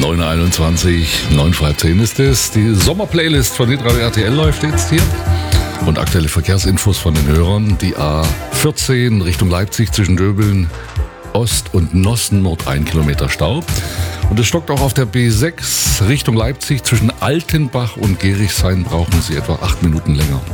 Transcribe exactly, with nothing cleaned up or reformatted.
neun Uhr einundzwanzig, neun vor halb zehn ist es. Die Sommerplaylist von Hitradio R T L läuft jetzt hier. Und aktuelle Verkehrsinfos von den Hörern. Die A vierzehn Richtung Leipzig zwischen Döbeln Ost und Nossen Nord ein Kilometer Stau. Und es stockt auch auf der B sechs Richtung Leipzig zwischen Altenbach und Gerichshain, brauchen Sie etwa acht Minuten länger.